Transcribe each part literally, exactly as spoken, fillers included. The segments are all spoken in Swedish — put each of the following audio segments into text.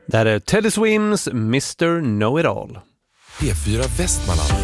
Där är Teddy Swims mister Know-It-All. P fyra Västmanland.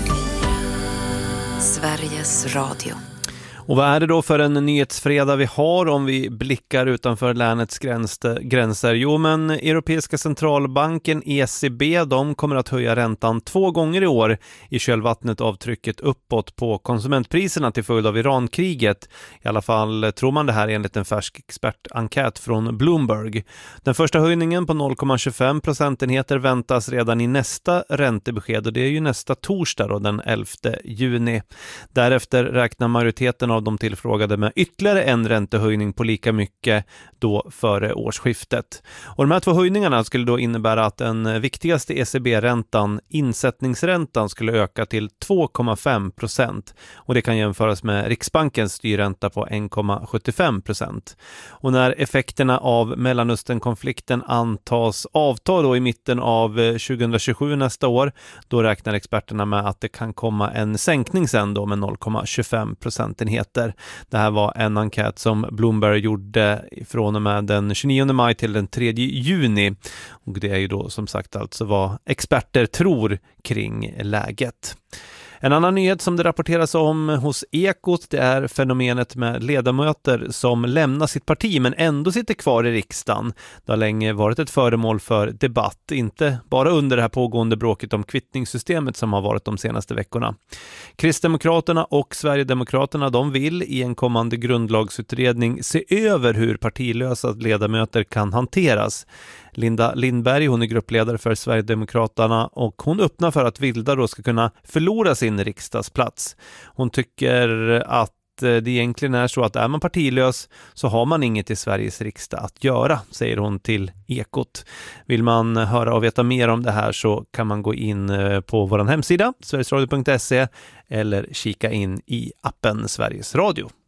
Sveriges Radio. Och vad är det då för en nyhetsfredag vi har om vi blickar utanför länets gränser? Jo, men Europeiska centralbanken E C B, de kommer att höja räntan två gånger i år i kölvattnet av trycket uppåt på konsumentpriserna till följd av Irankriget. I alla fall tror man det här enligt en färsk expertenkät från Bloomberg. Den första höjningen på noll komma tjugofem procentenheter väntas redan i nästa räntebesked, och det är ju nästa torsdag då, den elfte juni. Därefter räknar majoriteten av de tillfrågade med ytterligare en räntehöjning på lika mycket då före årsskiftet. Och de här två höjningarna skulle då innebära att den viktigaste E C B-räntan, insättningsräntan, skulle öka till två komma fem procent. Och det kan jämföras med Riksbankens styrränta på en komma sjuttiofem procent. Och när effekterna av Mellanösternkonflikten antas avta då i mitten av tjugohundratjugosju nästa år, då räknar experterna med att det kan komma en sänkning sen då med noll komma tjugofem procentenheter. Det här var en enkät som Bloomberg gjorde från och med den tjugonionde maj till den tredje juni. Och det är ju då som sagt alltså vad experter tror kring läget. En annan nyhet som det rapporteras om hos Ekot, det är fenomenet med ledamöter som lämnar sitt parti men ändå sitter kvar i riksdagen. Det har länge varit ett föremål för debatt, inte bara under det här pågående bråket om kvittningssystemet som har varit de senaste veckorna. Kristdemokraterna och Sverigedemokraterna, de vill i en kommande grundlagsutredning se över hur partilösa ledamöter kan hanteras. Linda Lindberg, hon är gruppledare för Sverigedemokraterna, och hon öppnar för att Vilda då ska kunna förlora sin riksdagsplats. Hon tycker att det egentligen är så att är man partilös så har man inget i Sveriges riksdag att göra, säger hon till Ekot. Vill man höra och veta mer om det här så kan man gå in på vår hemsida sverigesradio punkt se eller kika in i appen Sveriges Radio.